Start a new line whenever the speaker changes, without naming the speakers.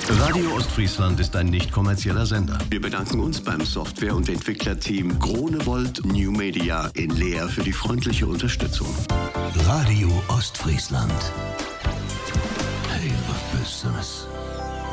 Radio Ostfriesland ist ein nicht kommerzieller Sender.
Wir bedanken uns beim Software- und Entwicklerteam Groenewold New Media in Leer für die freundliche Unterstützung.
Radio Ostfriesland. Hey, was Besseres.